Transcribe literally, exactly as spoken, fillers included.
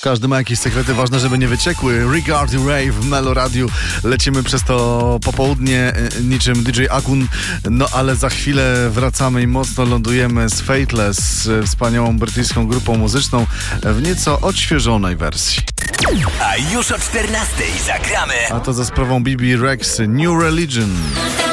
Każdy ma jakieś sekrety, ważne, żeby nie wyciekły. Regard Ray w Melo Radiu. Lecimy przez to popołudnie niczym D J Akun, no ale za chwilę wracamy i mocno lądujemy z Fateless, wspaniałą brytyjską grupą muzyczną w nieco odświeżonej wersji. A już o czternastej zagramy. A to za sprawą B B Rex, New Religion.